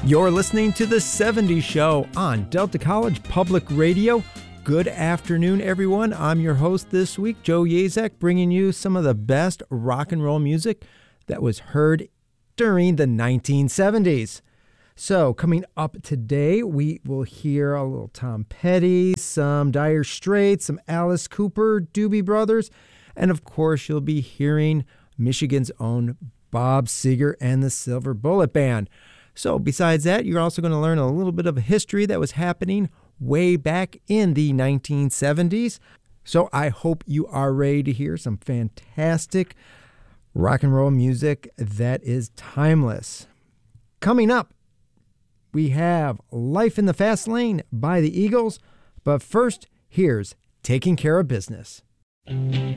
You're listening to The 70s Show on Delta College Public Radio. Good afternoon, everyone. I'm your host this week, Joe Yazek, bringing you some of the best rock and roll music that was heard during the 1970s. So coming up today, we will hear a little Tom Petty, some Dire Straits, some Alice Cooper, Doobie Brothers, and of course you'll be hearing Michigan's own Bob Seger and the Silver Bullet Band. So besides that, you're also going to learn a little bit of history that was happening way back in the 1970s. So I hope you are ready to hear some fantastic rock and roll music that is timeless. Coming up, we have Life in the Fast Lane by the Eagles. But first, here's Taking Care of Business. Taking